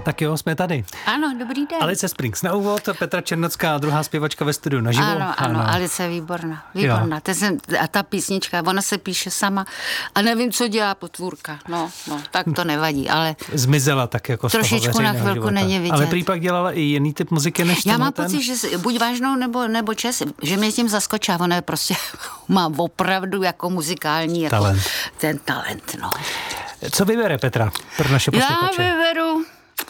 Tak jo, jsme tady. Ano, dobrý den. Alice Springs na úvod, Petra Černocká, druhá zpěvačka ve studiu naživo. Ano, Alice je výborná. A ta písnička, ona se píše sama a nevím, co dělá potvůrka. No, tak to nevadí, ale... Zmizela tak jako z toho trošičku na chvilku života. Není vidět. Ale prý pak dělala i jiný typ muziky než Já mám pocit, že buď vážnou nebo čes, že mě tím zaskočila. Ona je prostě, má opravdu jako muzikální jako talent. Ten talent, no. Co vybere Petra pro naše posluchače? Já vyberu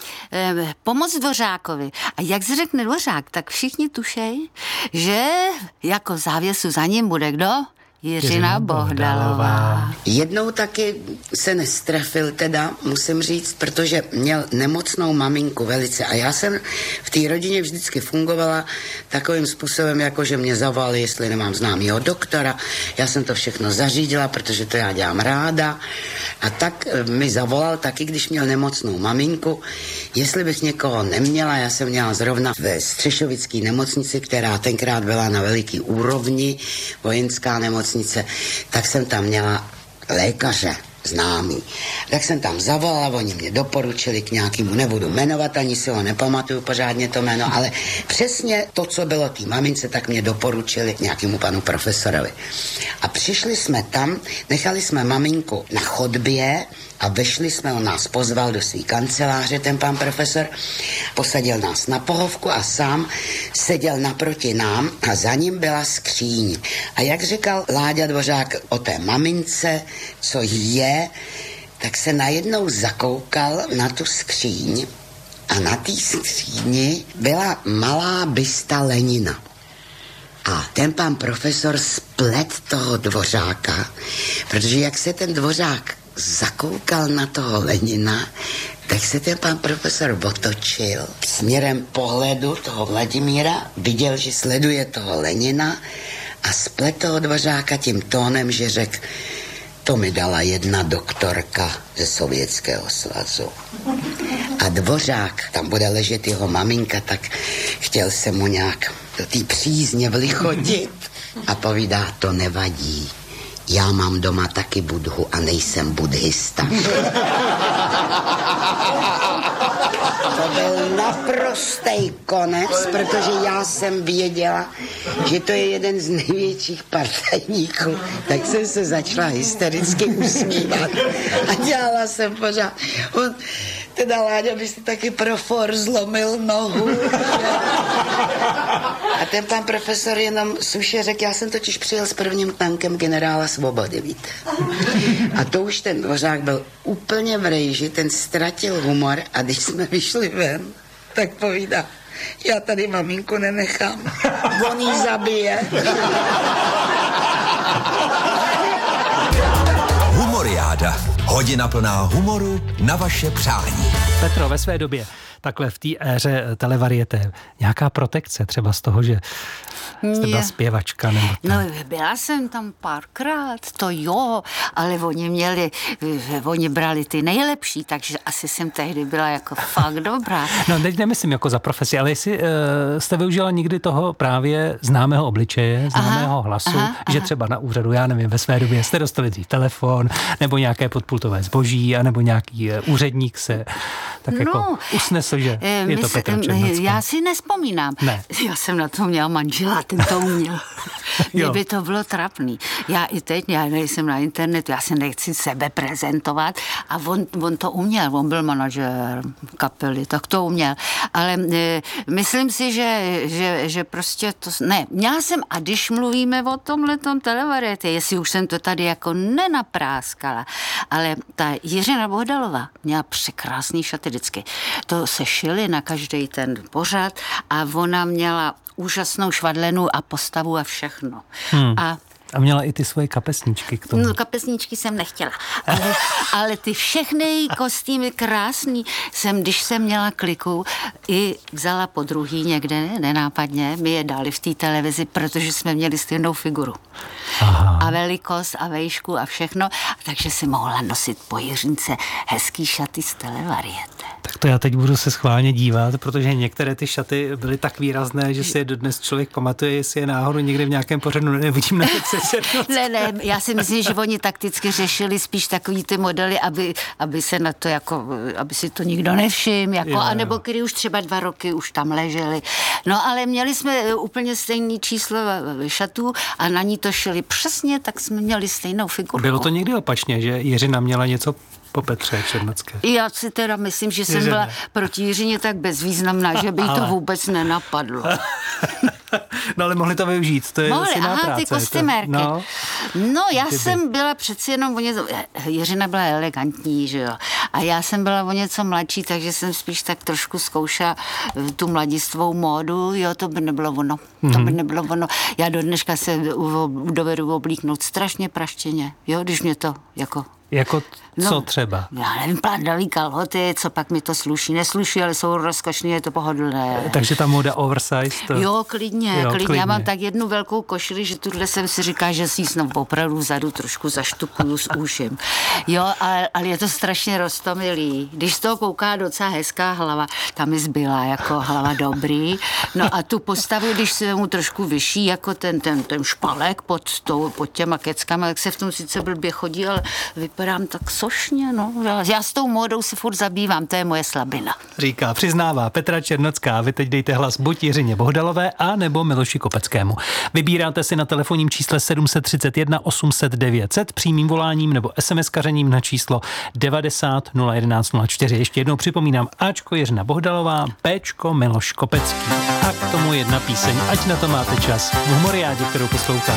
Pomoc Dvořákovi. A jak se řekne Dvořák, tak všichni tušej, že jako závěsu za ním bude kdo? Jiřina Bohdalová. Jednou taky se nestrefil teda, musím říct, protože měl nemocnou maminku velice a já jsem v té rodině vždycky fungovala takovým způsobem, jako že mě zavolali, jestli nemám známýho doktora. Já jsem to všechno zařídila, protože to já dělám ráda. A tak mi zavolal taky, když měl nemocnou maminku, jestli bych někoho neměla. Já jsem měla zrovna ve Střešovické nemocnici, která tenkrát byla na veliký úrovni, vojenská nemocnice, tak jsem tam měla lékaře známý. Tak jsem tam zavolala, oni mě doporučili k nějakému, nebudu jmenovat, ani si ho nepamatuju pořádně to jméno, ale přesně to, co bylo té mamince, tak mě doporučili nějakému panu profesorovi. A přišli jsme tam, nechali jsme maminku na chodbě a vešli jsme, on nás pozval do své kanceláře, ten pan profesor, posadil nás na pohovku a sám seděl naproti nám a za ním byla skříň. A jak říkal Láďa Dvořák o té mamince, co je, tak se najednou zakoukal na tu skříň a na té skříni byla malá bysta Lenina. A ten pan profesor splet toho Dvořáka, protože jak se ten Dvořák zakoukal na toho Lenina, tak se ten pan profesor otočil směrem pohledu toho Vladimíra, viděl, že sleduje toho Lenina a splet toho Dvořáka tím tónem, že řekl, to mi dala jedna doktorka ze Sovětského svazu. A Dvořák, tam bude ležet jeho maminka, tak chtěl se mu nějak do té přízně vlichotit a povídá, to nevadí. Já mám doma taky budhu a nejsem buddhista. To byl naprostý konec, protože já jsem věděla, že to je jeden z největších partajníků. Tak jsem se začala hystericky usmívat a dělala jsem pořád. Teda Láďa by si taky pro for zlomil nohu. A ten pan profesor jenom suše řekl, já jsem totiž přijel s prvním tankem generála Svobody, víte. A to už ten Dvořák byl úplně v rejži, ten ztratil humor a když jsme vyšli ven, tak povídá, já tady maminku nenechám, on jí zabije. Humoriáda. Hodina plná humoru na vaše přání. Petro, ve své době, takhle v té éře televariete, nějaká protekce třeba z toho, že jste byla zpěvačka? Nebo no, byla jsem tam párkrát, to jo, ale oni brali ty nejlepší, takže asi jsem tehdy byla jako fakt dobrá. No, teď nemyslím jako za profesi, ale jestli jste využila někdy toho právě známého obličeje, známého hlasu, že třeba na úřadu, já nevím, ve své době jste dostali dřív telefon, nebo nějaké podpultové zboží, anebo nějaký úředník se tak jako usnesl, že je to Petra Černocká. Já si nespomínám. Ne. Já jsem na to měla manžela, ten to uměl. Kdyby to bylo trapný. Já i teď, já nejsem na internetu, já se nechci sebe prezentovat a on to uměl, on byl manažer kapely, tak to uměl. Ale myslím si, že prostě to... Ne, měla jsem, a když mluvíme o tomhletom televarietě, jestli už jsem to tady jako nenapráskala, ale ta Jiřina Bohdalová měla překrásný šaty vždycky. To se šily na každý ten pořad a ona měla úžasnou švadlenu a postavu a všechno. A měla i ty svoje kapesníčky k tomu. No, kapesníčky jsem nechtěla. Ale ty všechny kostýmy krásný když jsem měla kliku, i vzala po druhý někde, nenápadně, mi je dali v té televizi, protože jsme měli stejnou figuru. Aha. A velikost a vejšku a všechno, takže si mohla nosit po Jiřince hezký šaty z televariete. Tak Tak to já teď budu se schválně dívat, protože některé ty šaty byly tak výrazné, že si je dodnes člověk pamatuje, jestli je náhodou někde v nějakém pořadu nevidím na Ne, já si myslím, že oni takticky řešili spíš takový ty modely, aby se na to jako, aby si to nikdo nevšiml, jako, anebo který už třeba 2 roky už tam leželi. No ale měli jsme úplně stejný číslo šatů a na ní to šili přesně, tak jsme měli stejnou figurku. Bylo to někdy opačně, že Jiřina měla něco po Petře Černocké? Já si teda myslím, že jsem byla proti Jiřině tak bezvýznamná, že by jí to vůbec nenapadlo. No ale mohli to využít, to je jiná práce. Ty kostymérky. No já jsem byla přeci jenom o něco, Jiřina byla elegantní, že jo, a já jsem byla o něco mladší, takže jsem spíš tak trošku zkoušela tu mladistvou módu, jo, to by nebylo ono, Já do dneška se dovedu oblíknout strašně praštěně, jo, když mě to jako co třeba? Já nevím, pádový kalhoty, co pak mi to sluší. Nesluší, ale jsou rozkošný, je to pohodlné. Takže ta móda oversize? To... Jo, klidně. Já mám tak jednu velkou košili, že tuhle jsem si říká, že si ji snad opravdu vzadu trošku zaštupuju s úšem. Jo, ale je to strašně roztomilý. Když z toho kouká docela hezká hlava, tam mi zbyla jako hlava dobrý. No a tu postavu, když se mu trošku vyšší, jako ten špalek pod těma keckama, tak se v tom sice blbě chodí, ale vypadám tak sošně, no. Já s tou módou se furt zabývám, to je moje slabina. Říká, přiznává Petra Černocká. Vy teď dejte hlas buď Jiřině Bohdalové a nebo Miloši Kopeckému. Vybíráte si na telefonním čísle 731 800 900 přímým voláním nebo SMS-kařením na číslo 90 011 04. Ještě jednou připomínám, Ačko Jiřina Bohdalová, Bčko Miloš Kopecký. A k tomu jedna píseň, ať na to máte čas. V Humoriádě, kterou posloucháte.